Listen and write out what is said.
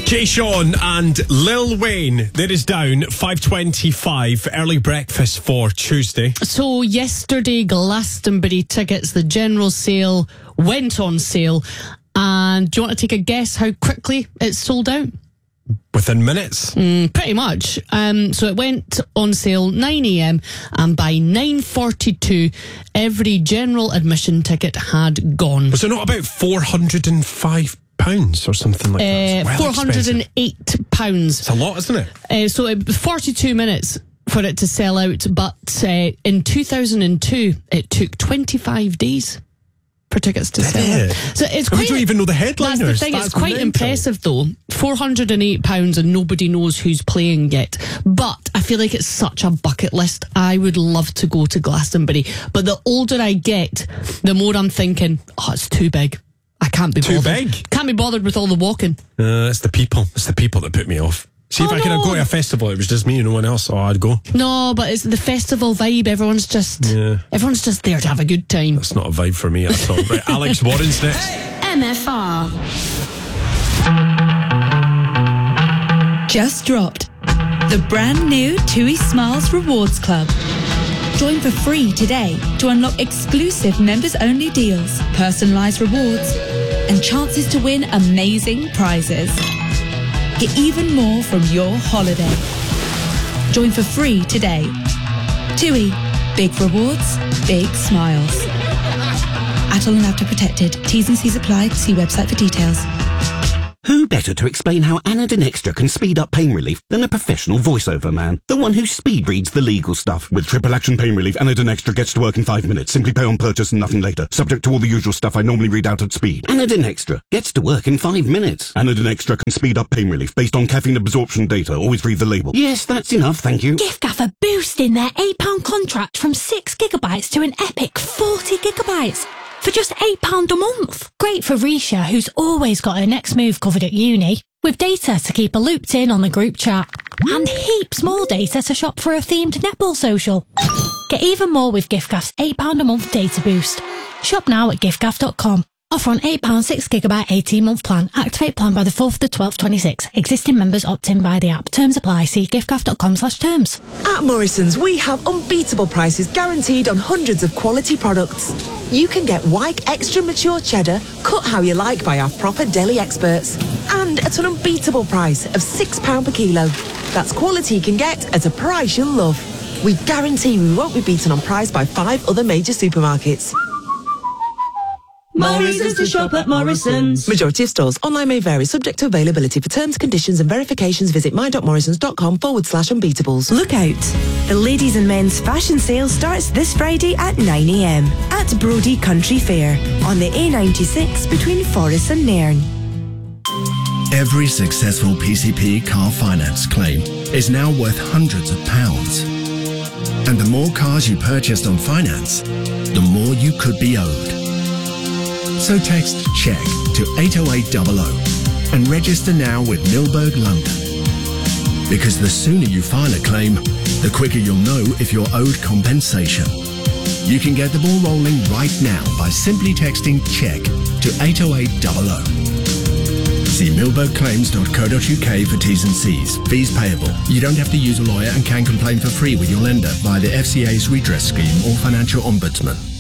Jay Sean and Lil Wayne. There is down 5:25 early breakfast for Tuesday. So yesterday, Glastonbury tickets, the general sale went on sale. And do you want to take a guess how quickly it's sold out? Within minutes? Pretty much. So it went on sale 9 a.m. and by 9:42, every general admission ticket had gone. Was it not about £405 or something like that? Well, £408. It's a lot, isn't it? So it was 42 minutes for it to sell out, but in 2002, it took 25 days for tickets to sell out. So it's quite. We don't even know the headliners. That's the thing. It's quite impressive, though. £408, and nobody knows who's playing yet. But I feel like it's such a bucket list. I would love to go to Glastonbury, but the older I get, the more I'm thinking, oh, it's too big. I can't be bothered. Too big? Can't be bothered with all the walking. It's the people. It's the people that put me off. See, if I could have go to a festival, it was just me and no one else, I'd go. No, but it's the festival vibe. Everyone's just there to have a good time. That's not a vibe for me at all. Right, Alex Warren's next. MFR. Just dropped. The brand new TUI Smiles Rewards Club. Join for free today to unlock exclusive members-only deals, personalised rewards, and chances to win amazing prizes. Get even more from your holiday. Join for free today. TUI. Big rewards, big smiles. Atoll and After Protected. T's and C's apply. See website for details. Who better to explain how Anadin Extra can speed up pain relief than a professional voiceover man? The one who speed reads the legal stuff. With triple action pain relief, Anadin Extra gets to work in 5 minutes. Simply pay on purchase and nothing later. Subject to all the usual stuff I normally read out at speed. Anadin Extra gets to work in 5 minutes. Anadin Extra can speed up pain relief based on caffeine absorption data. Always read the label. Yes, that's enough, thank you. giffgaff boosting their £8 contract from 6 gigabytes to an epic 40 gigabytes. For just £8 a month. Great for Risha, who's always got her next move covered at uni, with data to keep her looped in on the group chat, and heaps more data to shop for a themed netball social. Get even more with giffgaff's £8 a month data boost. Shop now at giffgaff.com. Offer on £8 6GB 18-month plan. Activate plan by the 4th of the 12th 26. Existing members opt in by the app. Terms apply. See giffgaff.com/terms. At Morrison's, we have unbeatable prices guaranteed on hundreds of quality products. You can get Wyke Extra Mature Cheddar, cut how you like by our proper deli experts. And at an unbeatable price of £6 per kilo. That's quality you can get at a price you'll love. We guarantee we won't be beaten on price by 5 other major supermarkets. More reasons to shop at Morrison's. Majority of stores. Online may vary, subject to availability. For terms, conditions and verifications, visit my.morrisons.com/unbeatables. Look out. The ladies and men's fashion sale starts this Friday at 9 a.m. at Brodie Country Fair on the A96 between Forres and Nairn. Every successful PCP car finance claim is now worth hundreds of pounds. And the more cars you purchased on finance, the more you could be owed. So text CHECK to 80800 and register now with Milberg London. Because the sooner you file a claim, the quicker you'll know if you're owed compensation. You can get the ball rolling right now by simply texting CHECK to 80800. See milbergclaims.co.uk for T's and C's. Fees payable. You don't have to use a lawyer and can complain for free with your lender via the FCA's redress scheme or financial ombudsman.